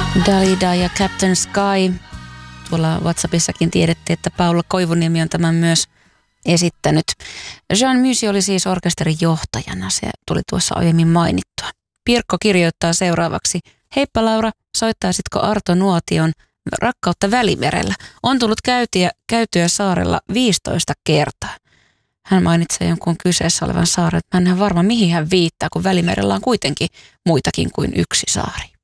Dalida ja Captain Sky. Tuolla WhatsAppissakin tiedettiin, että Paula Koivuniemi on tämän myös esittänyt. Jean Musi oli siis orkesterin johtajana, se tuli tuossa aiemmin mainittua. Pirkko kirjoittaa seuraavaksi: heippa Laura, soittaisitko Arto Nuotion Rakkautta Välimerellä? On tullut käytyä saarella 15 kertaa. Hän mainitsee jonkun kyseessä olevan saaren. Mä en ole varma, mihin hän viittaa, kun Välimerellä on kuitenkin muitakin kuin yksi saari.